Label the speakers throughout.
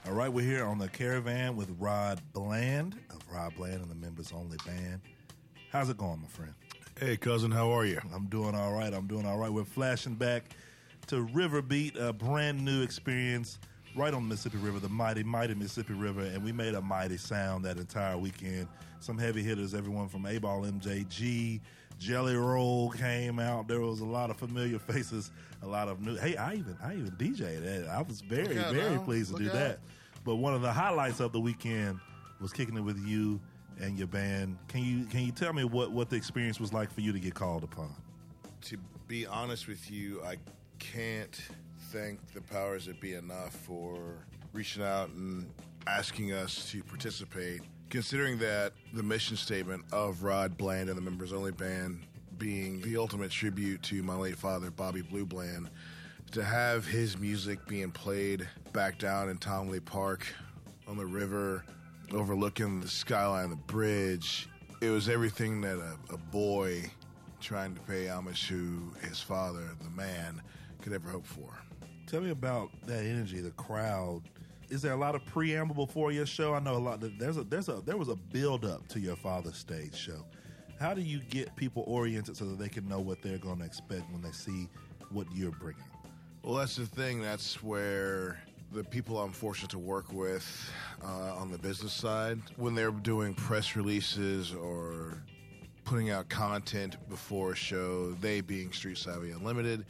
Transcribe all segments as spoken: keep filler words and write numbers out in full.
Speaker 1: All right, we're here on the Caravan with Rod Bland of Rod Bland and the Members Only Band. How's it going, my friend?
Speaker 2: Hey, cousin, how are you?
Speaker 1: I'm doing all right. I'm doing all right. We're flashing back to River Beat, a brand new experience right on the Mississippi River, the mighty, mighty Mississippi River, and we made a mighty sound that entire weekend. Some heavy hitters, everyone from A-Ball M J G, Jelly Roll came out. There was a lot of familiar faces, a lot of new. Hey, I even I even D J'd that. I was very,
Speaker 3: out,
Speaker 1: very
Speaker 3: now.
Speaker 1: pleased to
Speaker 3: Look
Speaker 1: do
Speaker 3: out.
Speaker 1: that. But one of the highlights of the weekend was kicking it with you and your band. Can you can you tell me what, what the experience was like for you to get called upon?
Speaker 3: To be honest with you, I can't thank the powers that be enough for reaching out and asking us to participate, considering that the mission statement of Rod Bland and the Members Only Band being the ultimate tribute to my late father, Bobby Blue Bland, to have his music being played back down in Tomley Park on the river, overlooking the skyline, the bridge, it was everything that a, a boy trying to pay homage to his father, the man, could ever hope for.
Speaker 1: Tell me about that energy, the crowd. Is there a lot of preamble before your show? I know a lot. There's a there's a there was a build up to your father's stage show. How do you get people oriented so that they can know what they're going to expect when they see what you're bringing?
Speaker 3: Well, that's the thing. That's where the people I'm fortunate to work with uh, on the business side, when they're doing press releases or putting out content before a show, they being Street Savvy Unlimited,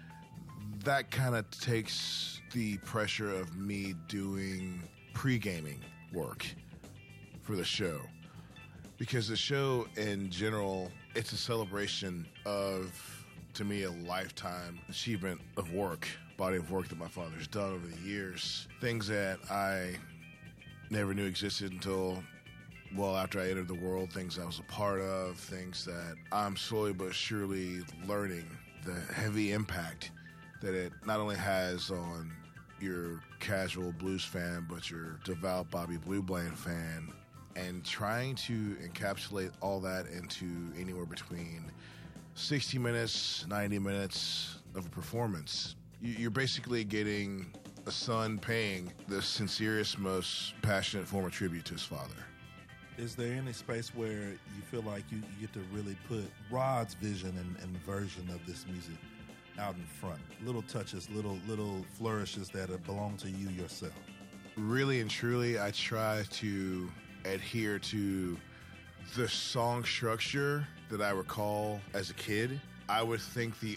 Speaker 3: that kind of takes the pressure of me doing pre-gaming work for the show. Because the show in general, it's a celebration of, to me, a lifetime achievement of work, body of work that my father's done over the years. Things that I never knew existed until, well, after I entered the world, things I was a part of, things that I'm slowly but surely learning the heavy impact that it not only has on your casual blues fan, but your devout Bobby Blue Bland fan, and trying to encapsulate all that into anywhere between sixty minutes, ninety minutes of a performance. You're basically getting a son paying the sincerest, most passionate form of tribute to his father.
Speaker 1: Is there any space where you feel like you, you get to really put Rod's vision and, and version of this music out in front? Little touches, little little flourishes that belong to you yourself.
Speaker 3: Really and truly, I try to adhere to the song structure that I recall as a kid. I would think the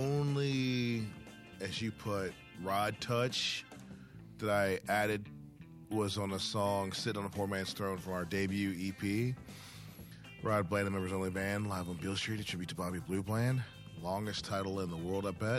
Speaker 3: only, as you put, Rod touch that I added was on a song, Sit on a Poor Man's Throne, from our debut E P. Rod Bland and Members Only Band, live on Beale Street, a tribute to Bobby Blue Bland. Longest title in the world, I bet.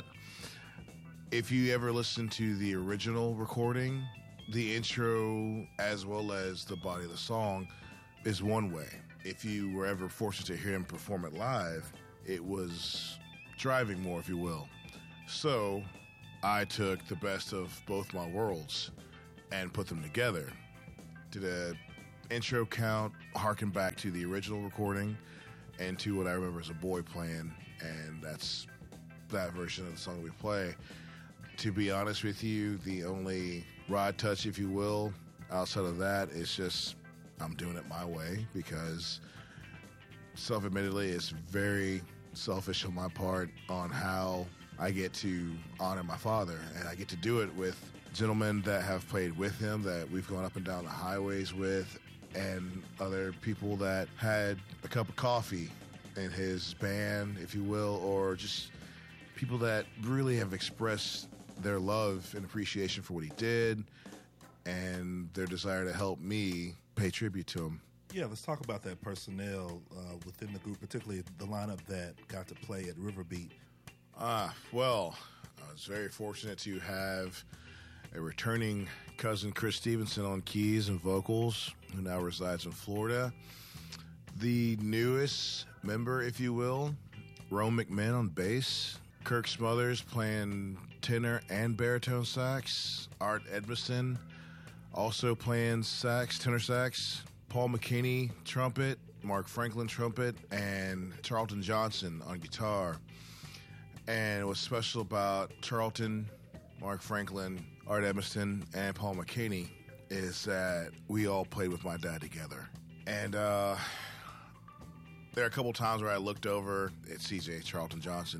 Speaker 3: If you ever listen to the original recording, the intro as well as the body of the song is one way. If you were ever fortunate to hear him perform it live, it was driving more, if you will. So I took the best of both my worlds and put them together. Did a intro count, harken back to the original recording and to what I remember as a boy playing, and that's that version of the song we play. To be honest with you, the only Rod touch, if you will, outside of that is just I'm doing it my way, because self-admittedly it's very selfish on my part on how I get to honor my father, and I get to do it with gentlemen that have played with him, that we've gone up and down the highways with, and other people that had a cup of coffee in his band, if you will, or just people that really have expressed their love and appreciation for what he did and their desire to help me pay tribute to him.
Speaker 1: Yeah, let's talk about that personnel uh, within the group, particularly the lineup that got to play at River Beat.
Speaker 3: Ah, well, I was very fortunate to have a returning cousin, Chris Stevenson, on keys and vocals, who now resides in Florida. The newest member, if you will, Rome McMahon on bass, Kirk Smothers playing tenor and baritone sax, Art Edmiston also playing sax, tenor sax, Paul McKinney trumpet, Mark Franklin trumpet, and Charlton Johnson on guitar. And what's special about Charlton, Mark Franklin, Art Edmiston, and Paul McKinney is that we all played with my dad together. And uh, there are a couple times where I looked over at C J Charlton Johnson,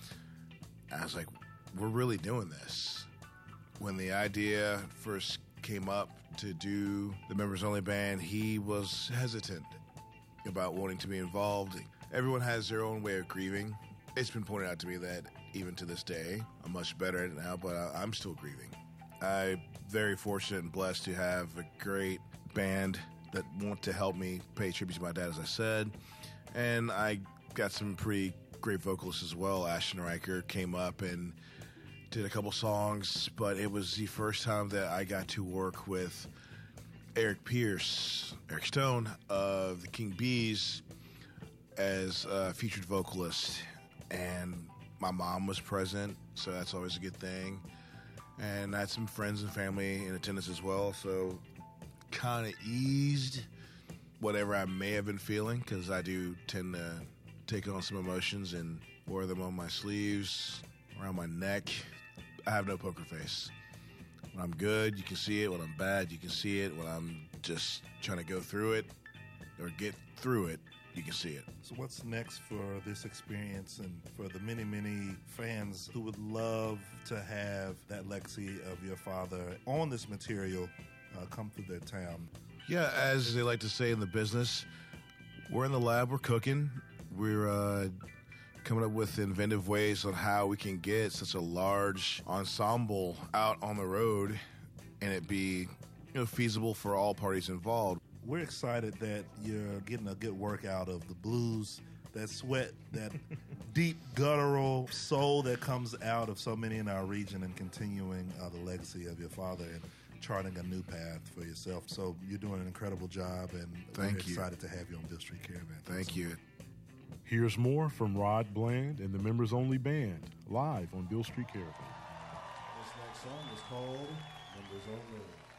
Speaker 3: and I was like, we're really doing this. When the idea first came up to do the members only band, he was hesitant about wanting to be involved. Everyone has their own way of grieving. It's been pointed out to me that even to this day, I'm much better at it now, but I'm still grieving. I'm very fortunate and blessed to have a great band that want to help me pay tribute to my dad, as I said. And I got some pretty great vocalists as well. Ashton Riker came up and did a couple songs, but it was the first time that I got to work with Eric Pierce, Eric Stone of the King Bees as a featured vocalist. And my mom was present, so that's always a good thing. And I had some friends and family in attendance as well, so kind of eased whatever I may have been feeling, because I do tend to take on some emotions and wear them on my sleeves, around my neck. I have no poker face. When I'm good, you can see it. When I'm bad, you can see it. When I'm just trying to go through it or get through it, you can see it.
Speaker 1: So what's next for this experience and for the many, many fans who would love to have that legacy of your father on this material uh, come through their town?
Speaker 3: Yeah, as they like to say in the business, we're in the lab, we're cooking. We're uh, coming up with inventive ways on how we can get such a large ensemble out on the road and it be, you know, feasible for all parties involved.
Speaker 1: We're excited that you're getting a good work out of the blues, that sweat, that deep guttural soul that comes out of so many in our region, and continuing uh, the legacy of your father and charting a new path for yourself. So you're doing an incredible job, and
Speaker 3: Thank
Speaker 1: we're
Speaker 3: you.
Speaker 1: excited to have you on Bill Street Caravan.
Speaker 3: Thank you.
Speaker 2: Here's more from Rod Bland and the Members Only Band, live on Bill Street Caravan.
Speaker 4: This next song is called Members Only.